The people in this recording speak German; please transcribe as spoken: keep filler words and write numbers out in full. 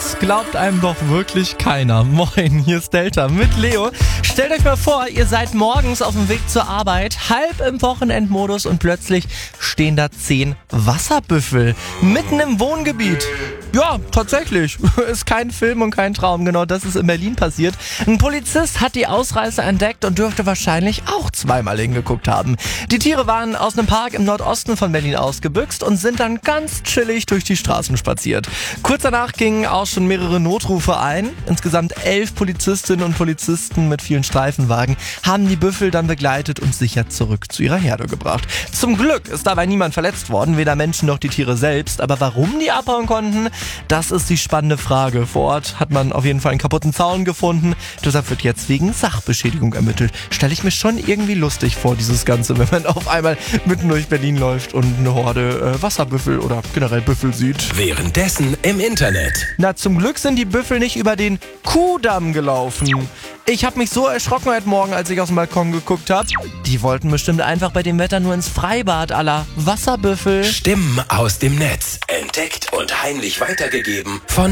Das glaubt einem doch wirklich keiner. Moin, hier ist Delta mit Leo. Stellt euch mal vor, ihr seid morgens auf dem Weg zur Arbeit, halb im Wochenendmodus und plötzlich stehen da zehn Wasserbüffel mitten im Wohngebiet. Ja, tatsächlich. Ist kein Film und kein Traum. Genau das ist in Berlin passiert. Ein Polizist hat die Ausreißer entdeckt und dürfte wahrscheinlich auch zweimal hingeguckt haben. Die Tiere waren aus einem Park im Nordosten von Berlin ausgebüxt und sind dann ganz chillig durch die Straßen spaziert. Kurz danach gingen auch schon mehrere Notrufe ein. Insgesamt elf Polizistinnen und Polizisten mit vielen Streifenwagen haben die Büffel dann begleitet und sicher zurück zu ihrer Herde gebracht. Zum Glück ist dabei niemand verletzt worden, weder Menschen noch die Tiere selbst. Aber warum die abhauen konnten, das ist die spannende Frage. Vor Ort hat man auf jeden Fall einen kaputten Zaun gefunden. Deshalb wird jetzt wegen Sachbeschädigung ermittelt. Stelle ich mir schon irgendwie lustig vor, dieses Ganze, wenn man auf einmal mitten durch Berlin läuft und eine Horde äh, Wasserbüffel oder generell Büffel sieht. Währenddessen im Internet. Na, zum Glück sind die Büffel nicht über den Kuhdamm gelaufen. Ich habe mich so erschrocken heute Morgen, als ich aus dem Balkon geguckt habe. Die wollten bestimmt einfach bei dem Wetter nur ins Freibad à la Wasserbüffel. Stimmen aus dem Netz. Entdeckt und heimlich weitergegeben von